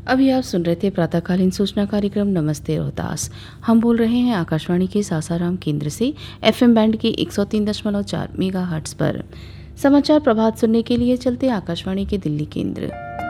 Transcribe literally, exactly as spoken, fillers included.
अभी आप सुन रहे थे प्रातःकालीन सूचना कार्यक्रम नमस्ते रोहतास। हम बोल रहे हैं आकाशवाणी के सासाराम केंद्र से एफएम बैंड के एक सौ तीन दशमलव चार मेगाहर्ट्ज पर। समाचार प्रभात सुनने के लिए चलते आकाशवाणी के दिल्ली केंद्र।